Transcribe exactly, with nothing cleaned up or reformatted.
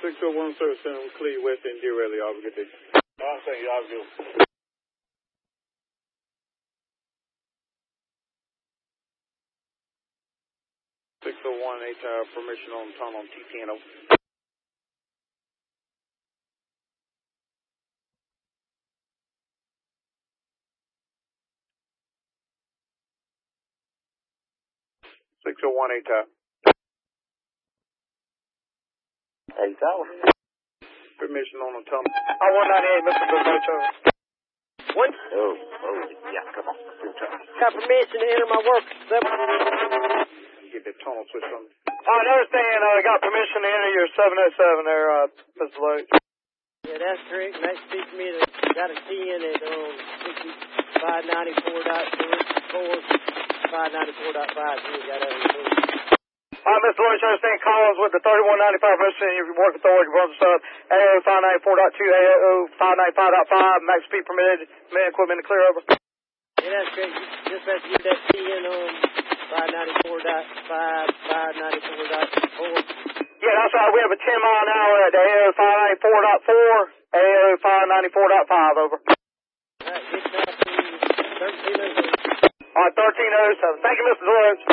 six oh one service center, clear you west and derail you. Have a good day. I'm saying y'all do. six oh one, eight uh, permission on tunnel on T ten oh. six oh one, eight uh. Eight hours. Permission on the tunnel. I one ninety-eight, Mister Bobocho. What? Oh, oh, yeah, come on. Got permission to enter my work. Seven. Get the tunnel switch on. I understand. I uh, got permission to enter your seven oh seven there, uh, Mister Loach. Yeah, that's correct. Next speak to me, got a T in it on five ninety-four point four, five ninety-four point five. You got that in. All right, Mister Loach, I understand Collins with the thirty-one ninety-five permission of your work authority, Brunswick Sub, A O five ninety-four point two, A O five ninety-five point five, max speed permitted, man equipment to clear over. Yeah, that's great. You just have to get that T in on five ninety-four point five, five ninety-four point four. Yeah, that's right. We have a ten mile an hour at the A O five ninety-four point four, A O five ninety-four point five, over. All right, get that to thirteen oh seven. All right, thirteen oh seven. Thank you, Mister Loach.